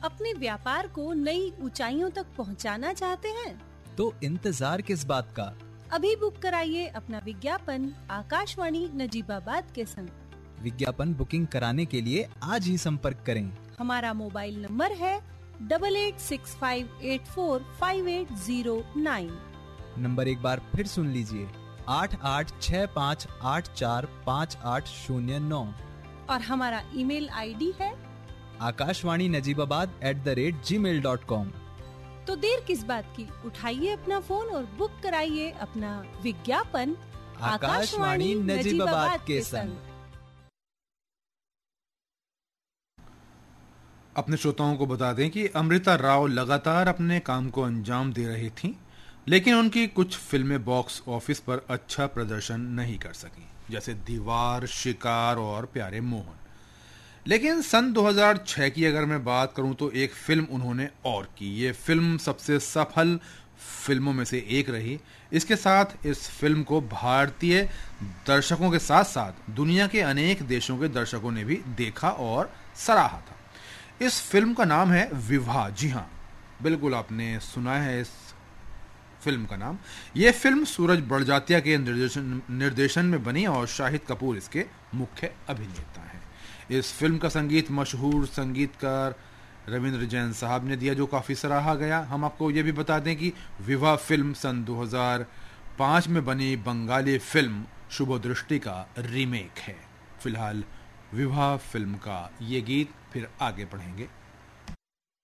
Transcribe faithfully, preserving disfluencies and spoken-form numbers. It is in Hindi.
अपने व्यापार को नई ऊंचाइयों तक पहुंचाना चाहते हैं? तो इंतजार किस बात का? अभी बुक कराइए अपना विज्ञापन आकाशवाणी नजीबाबाद के संग। विज्ञापन बुकिंग कराने के लिए आज ही संपर्क करें। हमारा मोबाइल नंबर है double eight six five eight four five eight zero nine. Number एक बार फिर सुन लीजिए, आठ आठ छः पाँच आठ चार पाँच आठ शून्य नौ। और हमारा ईमेल आईडी है Akashvani Najibabad at the rate ji mail dot com. तो देर किस बात की, उठाइए अपना फोन और बुक कराइए अपना विज्ञापन आकाशवाणी नजीबाबाद के संग। अपने श्रोताओं को बता दें कि अमृता राव लगातार अपने काम को अंजाम दे रही थीं, लेकिन उनकी कुछ फिल्में बॉक्स ऑफिस पर अच्छा प्रदर्शन नहीं कर सकीं, जैसे दीवार, शिकार और प्यारे मोहन। लेकिन सन दो हज़ार छह की अगर मैं बात करूं तो एक फिल्म उन्होंने और की। ये फिल्म सबसे सफल फिल्मों में से एक रही। इसके साथ इस फिल्म को भारतीय दर्शकों के साथ साथ दुनिया के अनेक देशों के दर्शकों ने भी देखा और सराहा था। इस फिल्म का नाम है विवाह। जी हाँ, बिल्कुल आपने सुना है इस फिल्म का नाम। यह फिल्म सूरज बड़जात्या के निर्देशन निर्देशन में बनी और शाहिद कपूर इसके मुख्य अभिनेता हैं। इस फिल्म का संगीत मशहूर संगीतकार रविंद्र जैन साहब ने दिया, जो काफ़ी सराहा गया। हम आपको ये भी बता दें कि विवाह फिल्म सन दो हज़ार पाँच में बनी बंगाली फिल्म शुभ दृष्टि का रीमेक है। फिलहाल विवाह फिल्म का ये गीत, फिर आगे बढ़ेंगे।